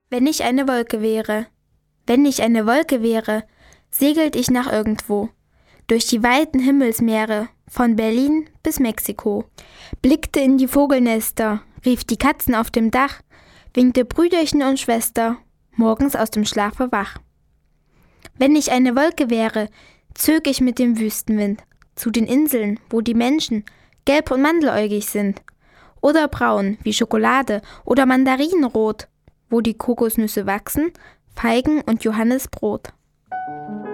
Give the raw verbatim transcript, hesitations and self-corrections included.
Wenn ich eine Wolke wäre, wenn ich eine Wolke wäre, segelt ich nach irgendwo, durch die weiten Himmelsmeere, von Berlin bis Mexiko. Blickte in die Vogelnester, rief die Katzen auf dem Dach, winkte Brüderchen und Schwester, morgens aus dem Schlafe wach. Wenn ich eine Wolke wäre, zög ich mit dem Wüstenwind zu den Inseln, wo die Menschen gelb und mandeläugig sind, oder braun wie Schokolade oder Mandarinenrot, wo die Kokosnüsse wachsen, Feigen und Johannisbrot.